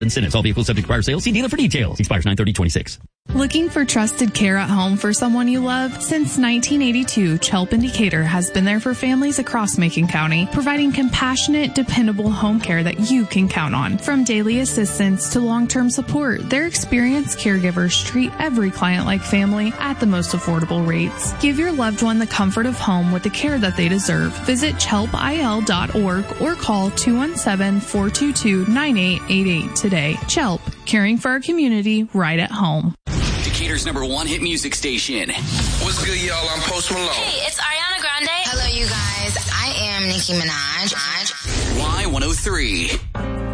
Incentives. All vehicles subject to prior sales. See dealer for details. Expires 9/30/26. Looking for trusted care at home for someone you love? Since 1982, Chelp and Decatur has been there for families across Macon County, providing compassionate, dependable home care that you can count on. From daily assistance to long-term support, their experienced caregivers treat every client like family at the most affordable rates. Give your loved one the comfort of home with the care that they deserve. Visit chelpil.org or call 217-422-9888 today. Chelp, caring for our community right at home. Decatur's #1 hit music station. What's good, y'all? I'm Post Malone. Hey, it's Ariana Grande. Hello, you guys. I am Nicki Minaj. Y103.